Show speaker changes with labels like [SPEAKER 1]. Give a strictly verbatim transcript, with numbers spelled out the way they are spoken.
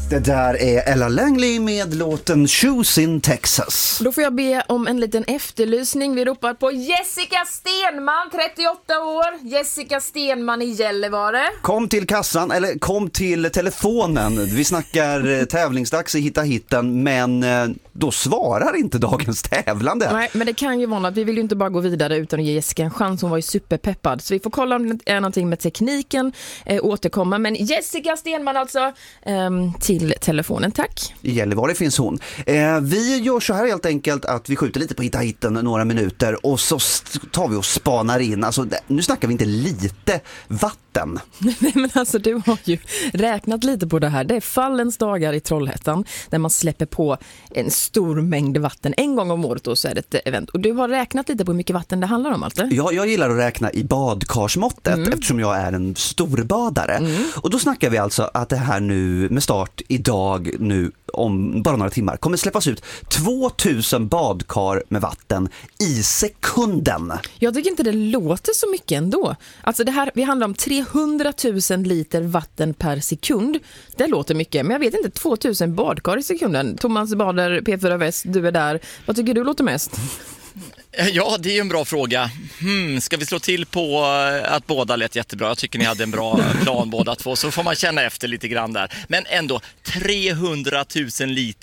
[SPEAKER 1] Det där är Ella Langley med låten Shoes in Texas.
[SPEAKER 2] Då får jag be om en liten efterlysning. Vi ropar på Jessica Stenman, trettioåtta år. Jessica Stenman i Gällivare.
[SPEAKER 1] Kom till kassan, eller kom till telefonen. Vi snackar tävlingsdags i Hitta Hitten, men då svarar inte dagens tävlande.
[SPEAKER 2] Nej, men det kan ju vara att vi vill ju inte bara gå vidare utan att ge Jessica en chans. Hon var ju superpeppad. Så vi får kolla om det är någonting med tekniken, eh, återkomma. Men Jessica Stenman alltså eh, till telefonen, tack.
[SPEAKER 1] I Gällivare finns hon. Eh, vi gör så här helt enkelt att vi skjuter lite på Hitta Hitten några minuter och så tar vi och spanar in. Alltså, nu snackar vi inte lite vatten.
[SPEAKER 2] Nej, men alltså du har ju räknat lite på det här. Det är fallens dagar i Trollhättan där man släpper på en stor mängd vatten. En gång om året då så är det ett event. Och du har räknat lite på hur mycket vatten det handlar om alltså?
[SPEAKER 1] Ja, jag gillar att räkna i badkarsmåttet mm. eftersom jag är en storbadare. Mm. Och då snackar vi alltså att det här nu med start idag nu om bara några timmar kommer släppas ut tvåtusen badkar med vatten i sekunden.
[SPEAKER 2] Jag tycker inte det låter så mycket ändå. Alltså det här, vi handlar om trehundratusen liter vatten per sekund. Det låter mycket, men jag vet inte, tvåtusen badkar i sekunden. Thomas Bader, P fyra Väst, du är där. Vad tycker du låter mest?
[SPEAKER 3] Ja, det är ju en bra fråga. Hmm, ska vi slå till på att båda lät jättebra? Jag tycker ni hade en bra plan båda två. Så får man känna efter lite grann där. Men ändå, trehundratusen liter